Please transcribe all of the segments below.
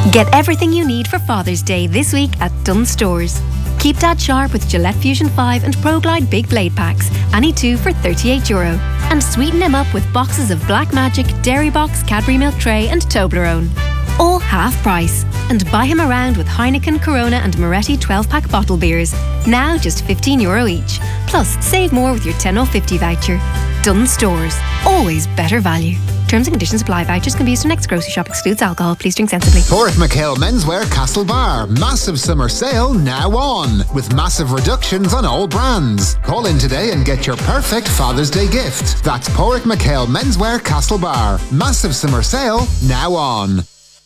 Get everything you need for Father's Day this week at Dunnes Stores. Keep Dad sharp with Gillette Fusion 5 and ProGlide Big Blade Packs, any two for €38. And sweeten him up with boxes of Black Magic, Dairy Box, Cadbury Milk Tray and Toblerone. All half price. And buy him around with Heineken, Corona and Moretti 12-pack bottle beers. Now just €15 each. Plus, save more with your 10.50 voucher. Dunnes Stores. Always better value. Terms and conditions apply. Vouchers can be used for next grocery shop. Excludes alcohol. Please drink sensibly. Porrick-McHale Menswear Castlebar. Massive summer sale now on. With massive reductions on all brands. Call in today and get your perfect Father's Day gift. That's Porrick-McHale Menswear Castlebar. Massive summer sale now on.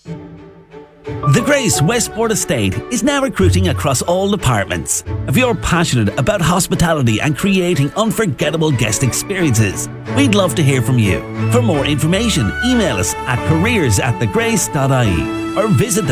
The Grace Westport Estate is now recruiting across all departments. If you're passionate about hospitality and creating unforgettable guest experiences, we'd love to hear from you. For more information, email us at careers@thegrace.ie or visit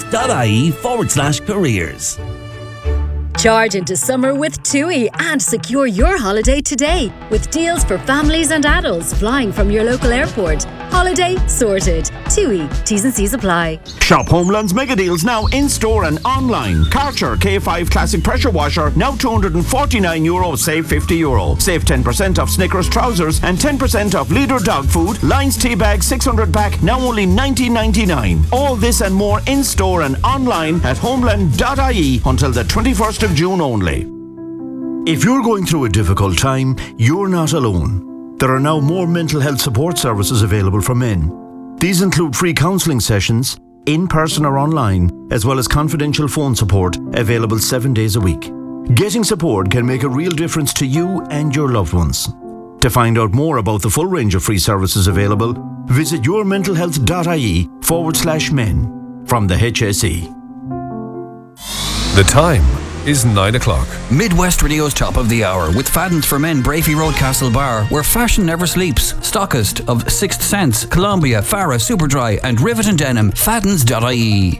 thegrace.ie/careers. Charge into summer with TUI and secure your holiday today with deals for families and adults flying from your local airport. Holiday sorted. TUI. T's and C's apply. Shop Homeland's mega deals now in store and online. Karcher K5 Classic Pressure Washer now €249, save €50. Save 10% off Snickers trousers and 10% off Leader dog food. Lions tea bag 600 pack now only $19.99. All this and more in store and online at homeland.ie until the 21st of June only. If you're going through a difficult time, you're not alone. There are now more mental health support services available for men. These include free counselling sessions, in person or online, as well as confidential phone support available 7 days a week. Getting support can make a real difference to you and your loved ones. To find out more about the full range of free services available, visit yourmentalhealth.ie/men from the HSE. The time is 9 o'clock. Midwest Radio's Top of the Hour with Fadden's for Men, Brafey Road, Castlebar, where fashion never sleeps. Stockist of Sixth Sense, Columbia, Farah, Superdry and Rivet and Denim. Faddens.ie.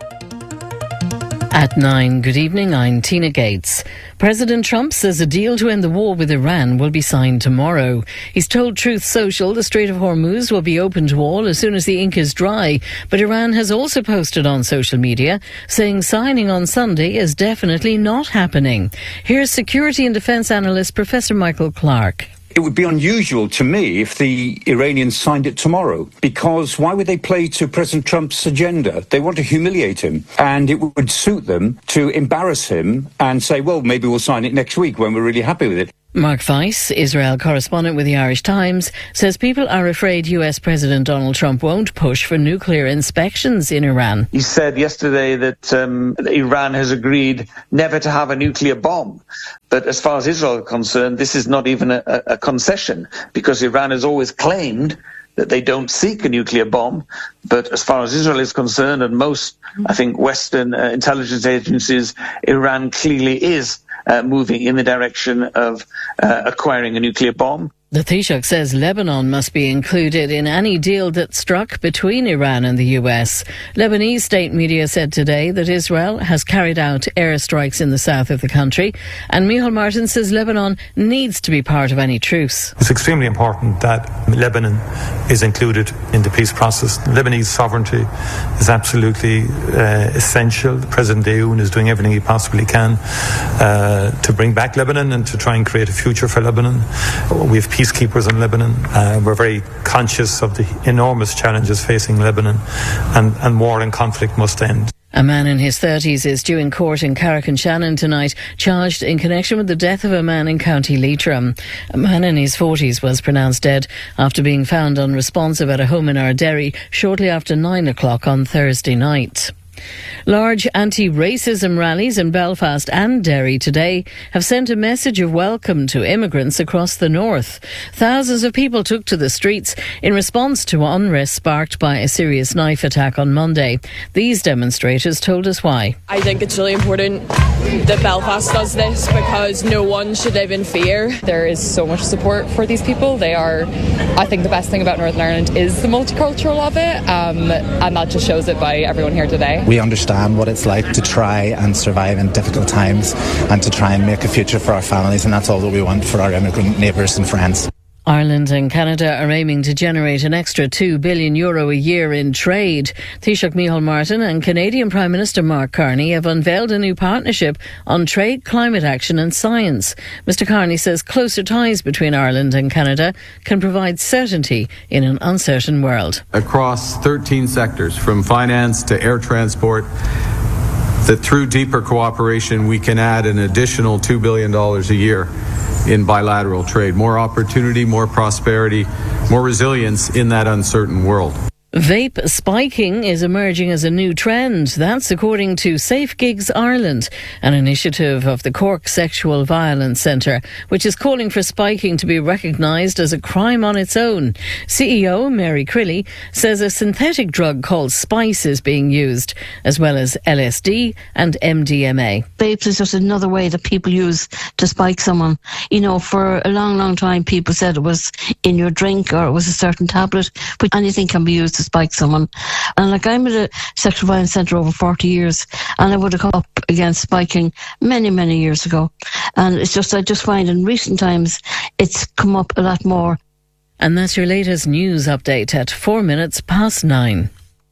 At 9, good evening, I'm Tina Gates. President Trump says a deal to end the war with Iran will be signed tomorrow. He's told Truth Social the Strait of Hormuz will be open to all as soon as the ink is dry. But Iran has also posted on social media saying signing on Sunday is definitely not happening. Here's security and defence analyst Professor Michael Clark. It would be unusual to me if the Iranians signed it tomorrow, because why would they play to President Trump's agenda? They want to humiliate him, and it would suit them to embarrass him and say, well, maybe we'll sign it next week when we're really happy with it. Mark Weiss, Israel correspondent with the Irish Times, says people are afraid US President Donald Trump won't push for nuclear inspections in Iran. He said yesterday that Iran has agreed never to have a nuclear bomb. But as far as Israel is concerned, this is not even a concession, because Iran has always claimed that they don't seek a nuclear bomb. But as far as Israel is concerned, and most, I think, Western intelligence agencies, Iran clearly is moving in the direction of acquiring a nuclear bomb. The Taoiseach says Lebanon must be included in any deal that's struck between Iran and the US. Lebanese state media said today that Israel has carried out airstrikes in the south of the country, and Micheál Martin says Lebanon needs to be part of any truce. It's extremely important that Lebanon is included in the peace process. Lebanese sovereignty is absolutely essential. President Aoun is doing everything he possibly can to bring back Lebanon and to try and create a future for Lebanon. We have peacekeepers in Lebanon. We're very conscious of the enormous challenges facing Lebanon, and war and conflict must end. A man in his 30s is due in court in Carrick-on-Shannon tonight, charged in connection with the death of a man in County Leitrim. A man in his 40s was pronounced dead after being found unresponsive at a home in Ardderry shortly after 9 o'clock on Thursday night. Large anti-racism rallies in Belfast and Derry today have sent a message of welcome to immigrants across the north. Thousands of people took to the streets in response to unrest sparked by a serious knife attack on Monday. These demonstrators told us why. I think it's really important that Belfast does this because no one should live in fear. There is so much support for these people. They are, I think the best thing about Northern Ireland is the multicultural of it, and that just shows it by everyone here today. We understand what it's like to try and survive in difficult times and to try and make a future for our families, and that's all that we want for our immigrant neighbours and friends. Ireland and Canada are aiming to generate an extra €2 billion a year in trade. Taoiseach Micheál Martin and Canadian Prime Minister Mark Carney have unveiled a new partnership on trade, climate action and science. Mr Carney says closer ties between Ireland and Canada can provide certainty in an uncertain world. Across 13 sectors, from finance to air transport, that through deeper cooperation we can add an additional $2 billion a year in bilateral trade. More opportunity, more prosperity, more resilience in that uncertain world. Vape spiking is emerging as a new trend. That's according to Safe Gigs Ireland, an initiative of the Cork Sexual Violence Centre, which is calling for spiking to be recognised as a crime on its own. CEO Mary Crilly says a synthetic drug called Spice is being used, as well as LSD and MDMA. Vapes is just another way that people use to spike someone. You know, for a long, long time people said it was in your drink or it was a certain tablet, but anything can be used to spike someone. And like, I'm at a sexual violence centre over 40 years, and I would have come up against spiking many, many years ago. And it's just, I just find in recent times it's come up a lot more. And that's your latest news update at 9:04.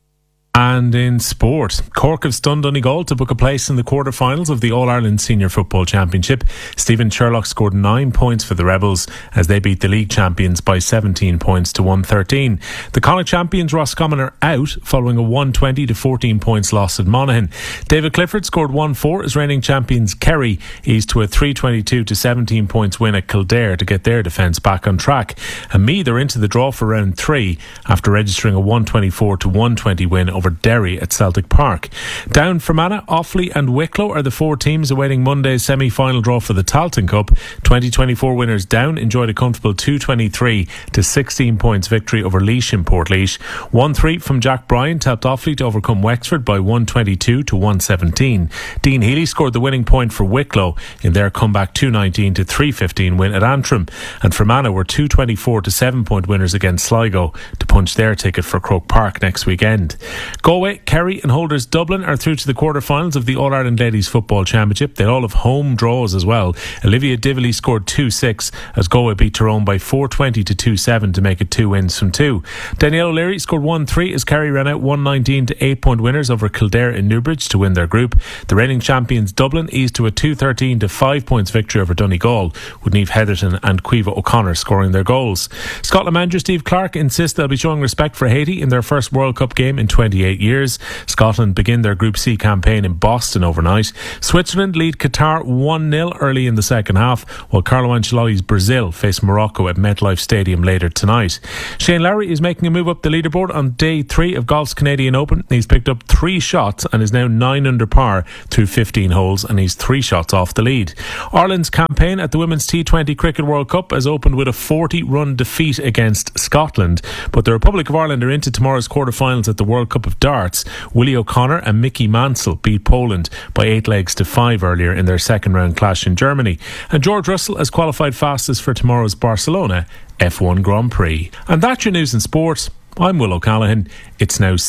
And in sport, Cork have stunned Donegal to book a place in the quarter-finals of the All-Ireland Senior Football Championship. Stephen Sherlock scored 9 points for the Rebels as they beat the league champions by 17 points to 113. The Connacht champions Roscommon are out following a 120 to 14 points loss at Monaghan. David Clifford scored 1-4 as reigning champions Kerry eased to a 322 to 17 points win at Kildare to get their defence back on track. And Meath are into the draw for round 3 after registering a 124 to 120 win over Derry at Celtic Park. Down Fermanagh, Offaly and Wicklow are the 4 teams awaiting Monday's semi-final draw for the Tailteann Cup. 2024 winners Down enjoyed a comfortable 223 to 16 points victory over Laois in Portlaoise. 1-3 from Jack Bryant helped Offaly to overcome Wexford by 122 to 117. Dean Healy scored the winning point for Wicklow in their comeback 219 to 315 win at Antrim. And Fermanagh were 224 to 7 point winners against Sligo to punch their ticket for Croke Park next weekend. Galway, Kerry and holders Dublin are through to the quarter-finals of the All-Ireland Ladies Football Championship. They all have home draws as well. Olivia Dively scored 2-6 as Galway beat Tyrone by 420 to 2-7 to make it 2 wins from 2. Danielle O'Leary scored 1-3 as Kerry ran out 119 to 8 point winners over Kildare in Newbridge to win their group. The reigning champions Dublin eased to a 213 to 5 points victory over Donegal, with Niamh Heatherton and Caoimhe O'Connor scoring their goals. Scotland manager Steve Clarke insists they'll be showing respect for Haiti in their first World Cup game in 28 years. Scotland begin their Group C campaign in Boston overnight. Switzerland lead Qatar 1-0 early in the second half, while Carlo Ancelotti's Brazil face Morocco at MetLife Stadium later tonight. Shane Lowry is making a move up the leaderboard on day 3 of golf's Canadian Open. He's picked up 3 shots and is now 9 under par through 15 holes, and he's 3 shots off the lead. Ireland's campaign at the Women's T20 Cricket World Cup has opened with a 40-run defeat against Scotland, but the Republic of Ireland are into tomorrow's quarter-finals at the World Cup of Darts. Willie O'Connor and Mickey Mansell beat Poland by 8 legs to 5 earlier in their second round clash in Germany. And George Russell has qualified fastest for tomorrow's Barcelona F1 Grand Prix. And that's your news in sport. I'm Will O'Callaghan. It's now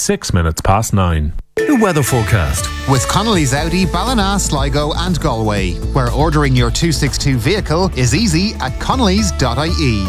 9:06. The weather forecast with Connolly's Audi, Ballina, Sligo and Galway, where ordering your 262 vehicle is easy at connolly's.ie.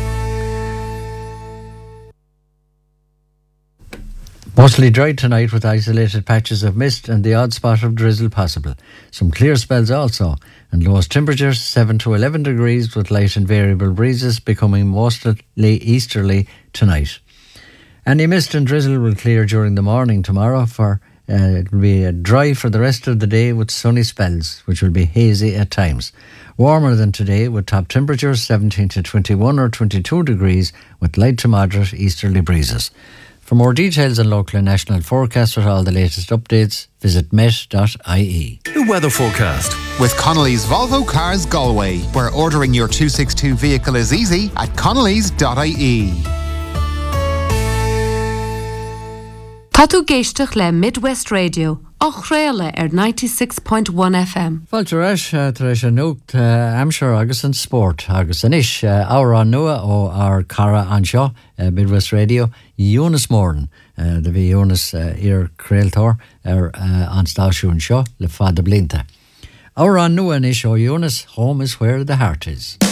Mostly dry tonight with isolated patches of mist and the odd spot of drizzle possible. Some clear spells also, and lowest temperatures 7 to 11 degrees with light and variable breezes becoming mostly easterly tonight. Any mist and drizzle will clear during the morning tomorrow. It will be dry for the rest of the day with sunny spells, which will be hazy at times. Warmer than today with top temperatures 17 to 21 or 22 degrees with light to moderate easterly breezes. For more details on local and national forecasts with all the latest updates, visit met.ie. The weather forecast with Connolly's Volvo Cars Galway, where ordering your 262 vehicle is easy at connolly's.ie. Tá tú géisteach le Midwest Radio, Ochréile 96.1 FM. Fáilte éis an nuacht amsir agus an sport agus an ish ára nua ó ar cara anseo Midwest Radio Eunice Moran de bhí Eunice ar creaaltóir an stáisiún seo le fada blinta. Ára nua an ish ó Eunice, home is where the heart is.